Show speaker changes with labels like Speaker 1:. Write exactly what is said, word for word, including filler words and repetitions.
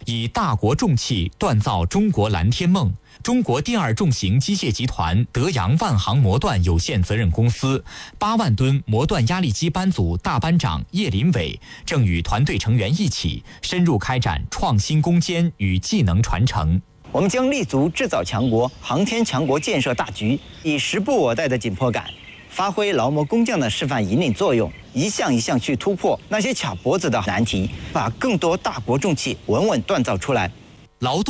Speaker 1: 以大国重器锻造中国蓝天梦。中国第二重型机械集团德阳万航模锻有限责任公司八万吨模锻压力机班组大班长叶林伟正与团队成员一起深入开展创新攻坚与技能传承。
Speaker 2: 我们将立足制造强国、航天强国建设大局，以时不我待的紧迫感，发挥劳模工匠的示范引领作用，一项一项去突破那些卡脖子的难题，把更多大国重器稳稳锻造出来。
Speaker 1: 劳动